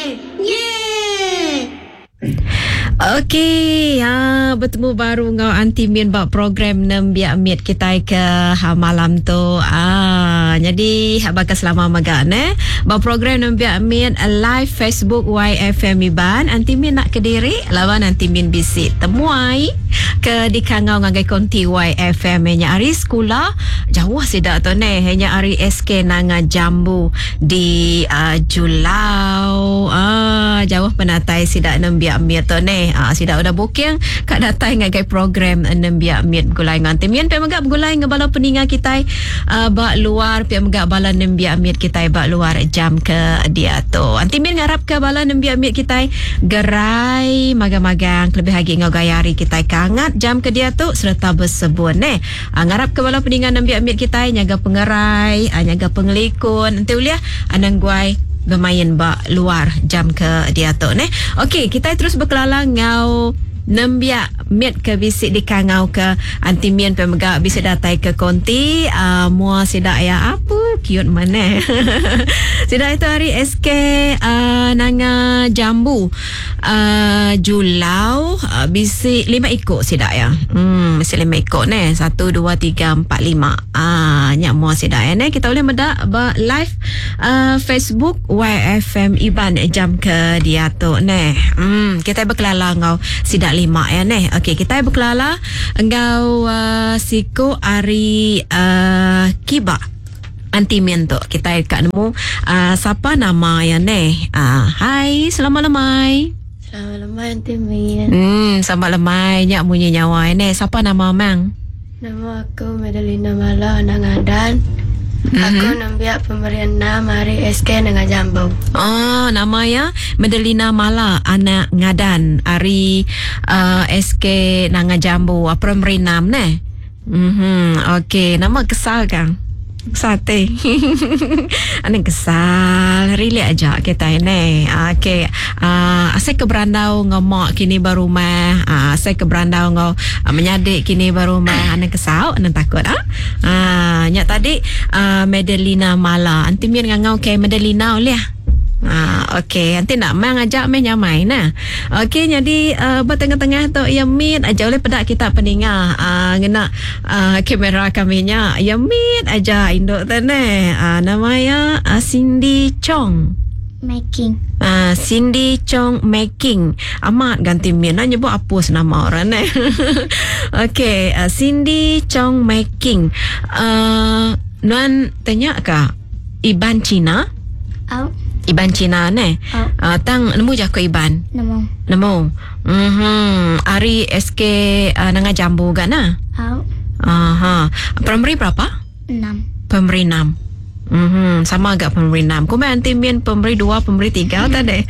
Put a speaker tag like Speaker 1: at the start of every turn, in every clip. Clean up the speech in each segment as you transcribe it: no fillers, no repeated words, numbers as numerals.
Speaker 1: Okey, bertemu baru ngau Aunty Min buat program Nembiak Miat kita ke malam tu. Jadi bakal selama magan buat program Nembiak Miat live Facebook YFM Iban. Aunty Min nak ke diri, lawan Aunty Min bisik temuai ke di kangau ngagai konti YFM nya hari sekolah jauh sidak tu hanya hari SK nanga jambu di Julau. Jauh penatai sidak Nembiak Miat tu sidak udah booking kat datai ngagai program Nembiak Miat gulai nganti mian pe magap gulai ngabala peninga kita bak luar pe magap bala Nembiak Miat kita bak luar jam ke dia tu. Anti mian ngarap ke bala Nembiak Miat kita gerai magang-magang lebih lagi ngau gayari kita kangat jam ke dia tu serta bersebut ngarap ke bala peninga Nembiak Miat kita nyaga pengerai nyaga pengelikun nanti uliah anang guai bermain bak luar jam ke dia tu Okey, kita terus berkelalang ngau Nembiak Miat ke bisik di kangau ke Aunty Min pemegak bisa datai ke konti mua sidak ya apa cute mana sidak itu hari SK nanga jambu Julau bisik 5 ikut sidak ya bisik 5 ikut 1, 2, 3, 4, 5 nyak mua sidak ya kita boleh medak live Facebook YFM Iban jam ke dia tu kita berkelalang ngau sidak 5 ya Okey, kita berkelala engkau siko ari kiba Aunty Min tu kita kat nemu siapa nama ya hai selamat lemai.
Speaker 2: Selamat lemai Aunty Min.
Speaker 1: Selamat lemai nyak munyi nyawa siapa nama mang?
Speaker 2: Nama aku Medalina Mala anak ngadan. Aku Nembiak pemberian nama hari SK dengan jambu.
Speaker 1: Nama ya Medalina Mala anak ngadan hari SK nanga jambu pemberi nam Okey, nama kesal kang. Sate. Anak kesal really aja kita ini. Okey. Saya ke berandau ngomok kini baru mah. Saya ke berandau ngau menyadik kini baru mah. Anak kesal, anak takut nyak tadi Medalina Mala. Aunty Min ngau ke Medalina oleh. Okey, nanti nak mang ajak main nyamai Okey, jadi bertengah-tengah tu ya Min aja oleh pedak kita peninga ngena kamera kaminya ya Min aja induk tu namanya Cindy Chong
Speaker 2: Making.
Speaker 1: Cindy Chong Making. Amat ganti Min nyebut apa nama orang Okey, Cindy Chong Making. Nuan tanya ke Iban Cina? Iban Cina tang nemu je aku Iban. Nemu. Ari SK nanga jambu kan Primary berapa?
Speaker 2: 6.
Speaker 1: Primary 6. Sama agak primary 6. Kau main Aunty Min primary 2, primary 3 tadi.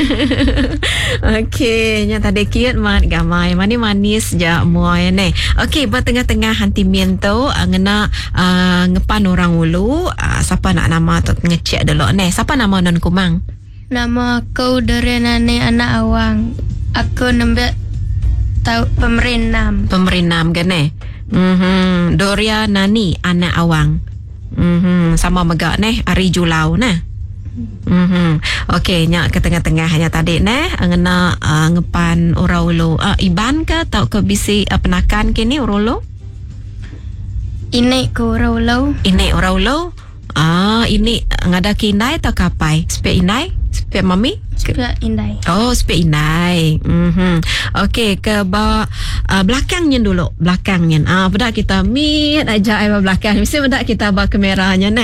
Speaker 1: Okey, nya tadi cute mat gamai manis je mua ya Okey, buat tengah-tengah Aunty Min tu ngena ngepan orang ulu siapa nak nama tu ngecek dulu siapa nama non kumang?
Speaker 2: Nama aku Dorenane anak awang. Aku Nembiak tahu pemberi 6.
Speaker 1: Pemberi 6 kan Doria Nani anak awang. Sama megak ari Julau Okey, nyak ke tengah-tengah hanya tadi ngena ngepan uraulo Iban ke tau ke bisi penakan kini uraulo?
Speaker 2: Ini ke uraulo.
Speaker 1: Ini uraulo. Ini ngada kinai tau kapai? Spek inai? Spek mami?
Speaker 2: Spek indai.
Speaker 1: Oh, spek indai. Okey, ke belakangnya dulu. Belakangnya. Bedak kita meet aja belakang. Mesti bedak kita bawa kameranya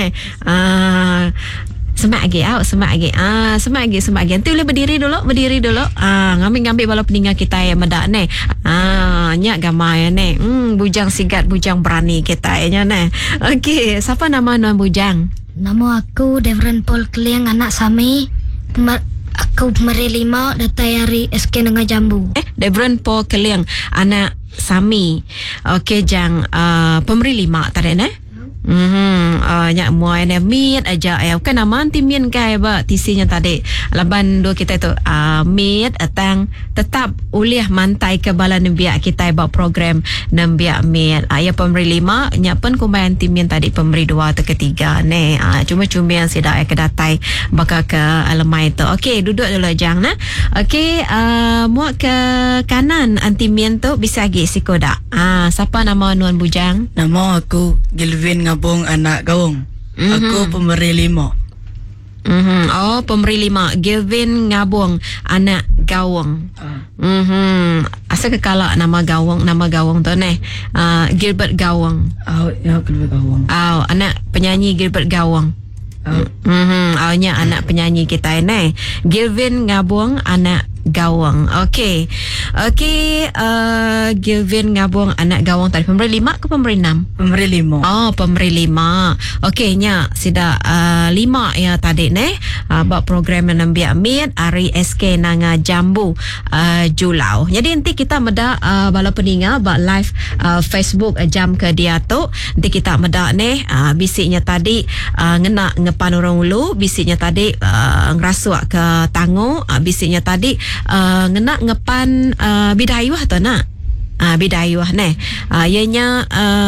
Speaker 1: semak lagi semak lagi nanti boleh berdiri dulu ngambil bala peninggal kita yang medak nyak gamai bujang sigat bujang berani kita Okey, siapa nama non bujang?
Speaker 2: Nama aku Devran Paul Kliang anak Sami. Aku pemberi 5 datai hari SK dengan jambu.
Speaker 1: Devran Paul Kliang anak Sami. Okey, jang pemberi 5 tadi Nyak muai ne miet aja kan nama anti mien kai ba tisinya tadi laban dua kita itu miet atang tetap uliah mantai ke bala nembiak kita ba program nembiak miet ya pemberi 5 nyak pun kumbai anti mien tadi pemberi 2 atau ketiga ne cuma-cuma yang sidak kedatai bakal ke alamai tu. Okey, duduk dulu jang nah. Okey, muak ke kanan anti mien tu bisa lagi sikodak. Siapa nama Nuan Bujang?
Speaker 3: Nama aku Gilvin Ngabong anak Gawong. Aku pemberi 5.
Speaker 1: Oh, pemberi 5. Gilvin Ngabong anak Gawong. Asal kekalak nama Gawong tu ne. Gilbert Gawong.
Speaker 3: Ya, Gilbert Gawong.
Speaker 1: Anak penyanyi Gilbert Gawong. Nya anak penyanyi kita ni. Gilvin Ngabong anak Gawang. Okey, Gilvin Ngabong anak Gawang tadi pemberi 5 ke pemberi 6?
Speaker 3: Pemberi 5.
Speaker 1: Oh, pemberi 5. Okey, nya sida 5 ya tadi ne. Buat program yang nambiak mit hari SK nanga Jambu Julau. Jadi nanti kita meda bala peninga buat live Facebook jam ke dia tu. Nanti kita meda ne bisiknya tadi ngena ngepan orang ulu, bisiknya tadi ngerasuak ke tangu, bisiknya tadi ngena ngepan bidayuh tu nak. Bidayuh ne. Ianya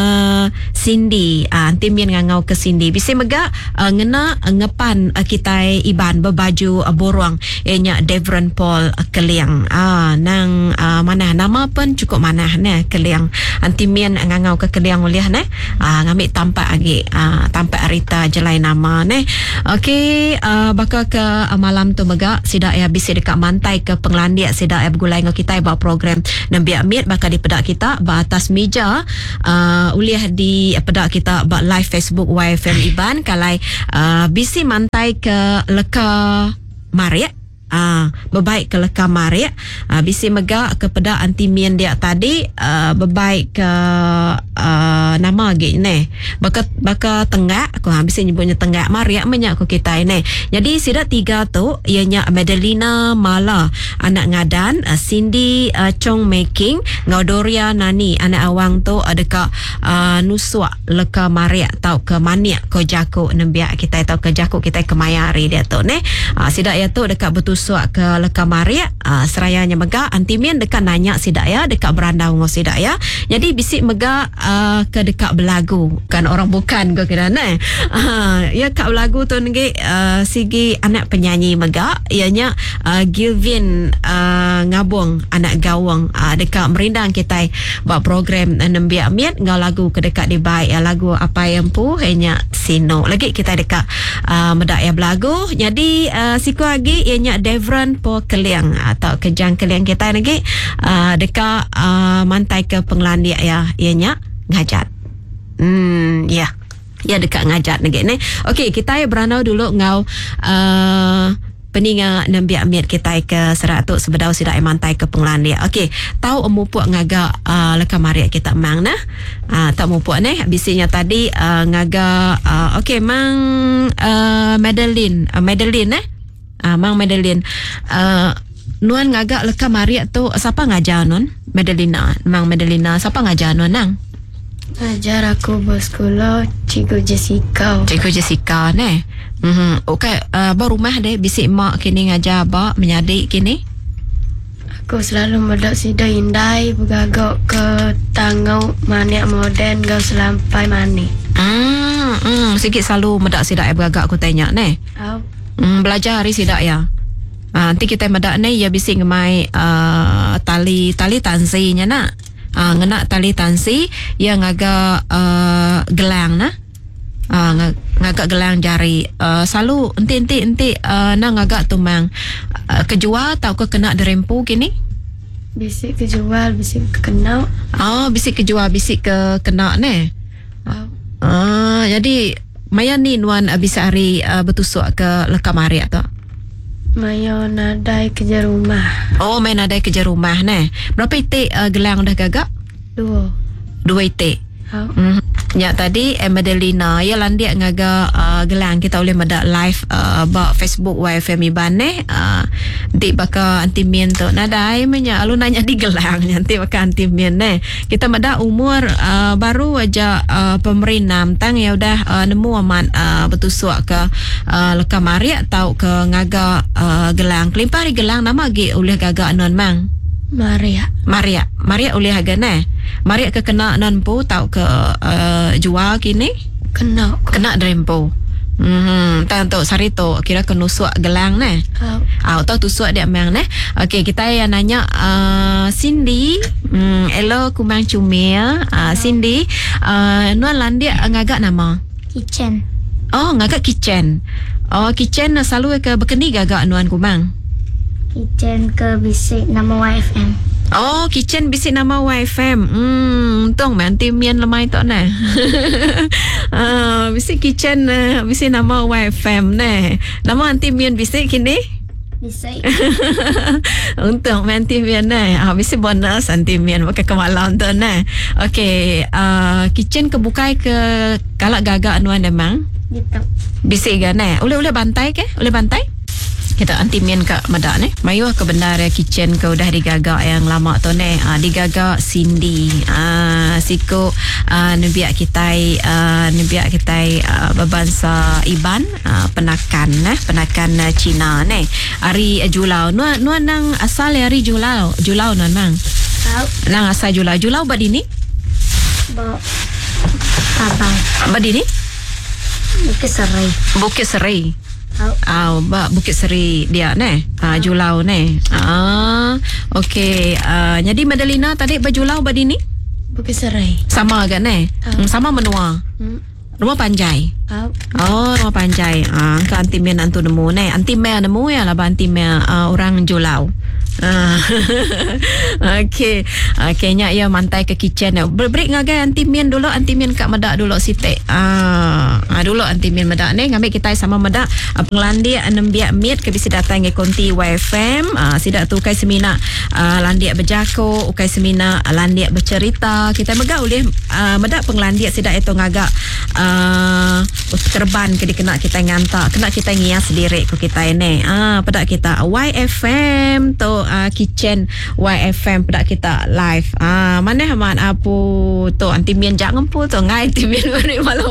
Speaker 1: Cindy, tim yang ngau ke Cindy. Bisa mega ngena ngepan kita iban berbaju boruang. Ianya Devron Paul Keliang. Nang mana nama pun cukup mana ne Keliang. Antimian ngau ke Keliang uliah ne. Ngambil tampak lagi tampak Rita jelai nama ne. Okey, bakal ke malam tu mega sidak ya bisa dekat mantai ke Penglandiak sidak ya bergulai ngau kita buat program nambiak mit bakal di pedak kita ba atas meja uliah di pedak kita ba live Facebook YFM Iban kalai bisi mantai ke leka Maria berbaik ke leka Maria bisi mega ke pedak anti mien dia tadi berbaik ke nama lagi ne baka tenggak aku bisa nyebutnya tenggak Maria banyak aku kita ini. Jadi sida 3 tu ianya Madelina Mala anak ngadan, Cindy Chong Making, Ngaudoria Nani anak awang tu dekat Nusua leka Maria tau ke Maniak ko Jako nembiak kita tau ke Jako kita ke Mayari dia tu ne. Sida ya tu dekat Betusuk ke leka Maria serayanya mega antimien dekat nanya sida ya dekat berandau ngo sida ya. Jadi bisik mega ke dekat belagu kan orang bukan ke kira ne. Ya kat belagu tu ngi sigi anak penyanyi mega ianya Gilvin Ngabong anak Gawang dekat merindang kita buat program nembiak miat ngau lagu ke dekat di baik lagu apa yang pu hanya sino lagi kita dekat medak ya belagu. Jadi siku lagi ianya Devron Po Keliang atau kejang Keliang kita lagi dekat mantai ke Penglandiak ya ianya ngajat. Ya dekat ngajat lagi ni. Okey, kita beranau dulu ngau peninga nambiak miat kita ke seratuk sebedau sidak mantai ke Penglandiak. Okey, tahu mupuk ngaga leka Maria kita mang nah. Tak mupuk ni bisinya tadi ngaga okey mang Madeline mang Madeline Nuan ngagak leka Maria tu siapa ngajar Nuan? Mang Madelina siapa ngajar Nuan nang?
Speaker 2: Ajar aku bersekolah Cikgu Jessica ne. Okey, baru rumah deh bisik mak kini ngajar bak menyadik kini.
Speaker 4: Aku selalu medak sida indai bergagak ke tangau maniak moden gau selampai mani.
Speaker 1: Sikit selalu medak sidak bergagak aku tanya ne. Belajar hari sidak ya. Nanti kita medak ne ya bisik ngemai tali tansinya nak. Ngena tali tansi yang agak gelang nah. Ngagak gelang jari selalu enti nang agak tumang kejual atau ke kena derempu kini
Speaker 4: bisik kejual bisik kena
Speaker 1: bisik kejual bisik ke kena ne. Jadi maya ni Nuan bisa hari betusuk ke leka Maria tu
Speaker 4: Mayo nadai kerja rumah.
Speaker 1: Main nadai kerja rumah ne. Berapa itik gelang dah gagak?
Speaker 4: 2
Speaker 1: itik. Ya tadi Madelina ya landia ngaga gelang kita boleh mada live ba Facebook YFM Iban nanti baka antimien tu nadai menya alu nanya di gelang nanti baka antimien kita mada umur baru aja pemerintah tang ya udah nemu aman betusuk ke leka Maria tau ke ngaga gelang kelimpari gelang nama gi oleh gaga non mang Maria oleh haga Maria ke kena non po tau ke jual kini kena drempo tanto sarito kira kenusuk gelang tau tusuk dia mang okey kita yang nanya Cindy hello kumang cumia Cindy nuan landia ngagak nama
Speaker 4: Kitchen.
Speaker 1: ngagak kitchen selalu ke bekeni gagak nuan kumang
Speaker 4: Kitchen ke bisik nama YFM.
Speaker 1: Kitchen bisik nama YFM. Untung manti mian lemai tok bisik kitchen bisik nama YFM Nama anti mian bisik kini?
Speaker 4: Bisik.
Speaker 1: Untung manti mian bisik bonus anti mian pakai kemalam tu Okey, kitchen kebukai ke kalak gagak anuan memang?
Speaker 4: Gitu.
Speaker 1: Bisik ke Boleh bantai ke? Boleh bantai? Kita antimien ke mada mayu ke benar kitchen ke udah digagak yang lama tu digagak Cindy siko nebiak kita berbangsa Iban penakan Cina hari Julau nuan nang asal hari Julau nuan mang nang asal Julau badini badini Bukit Serai Bukit Seri dia Julau okey jadi Madelina tadi berjulau badini
Speaker 4: Bukit Serai.
Speaker 1: sama agak sama menua rumah panjai rumah panjai ke antimia antu nemu antimia nemu ya lah antimia orang Julau okey nya ya mantai ke kitchen break ngagai antimien dulu antimien kat medak dulu sitek dulu antimien medak ngambil kita sama medak pengelandia 6 biak mit ke bisa datang ke konti YFM sidak tu kai semina landia berjako ukai semina landia bercerita kita megak boleh medak pengelandia sidak itu ngagak kerban ke dikena kita ngantak kena kita ngias sendiri ku kita ini pada kita YFM tu kitchen YFM pada kita live mana aman apu tu antimien jangan pu tu ngai antimien malam